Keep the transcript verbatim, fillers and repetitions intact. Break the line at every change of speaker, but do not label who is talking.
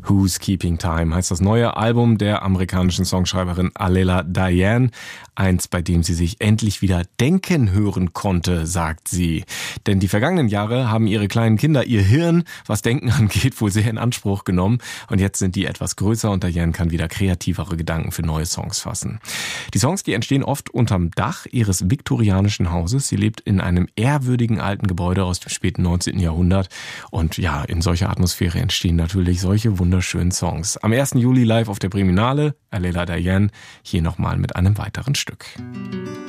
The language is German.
Who's Keeping Time heißt das neue Album der amerikanischen Songschreiberin Alela Diane. Eins, bei dem sie sich endlich wieder denken hören konnte, sagt sie. Denn die vergangenen Jahre haben ihre kleinen Kinder ihr Hirn, was Denken angeht, wohl sehr in Anspruch genommen. Und jetzt sind die etwas größer und Diane kann wieder kreativere Gedanken für neue Songs fassen. Die Songs, die entstehen oft unterm Dach ihres viktorianischen Hauses. Sie lebt in einem ehrwürdigen alten Gebäude aus dem späten neunzehnten Jahrhundert. Und ja, in solcher Atmosphäre entstehen natürlich solche wunderschönen Songs. Am ersten Juli live auf der Priminale, Alela Diane, hier nochmal mit einem weiteren Stück.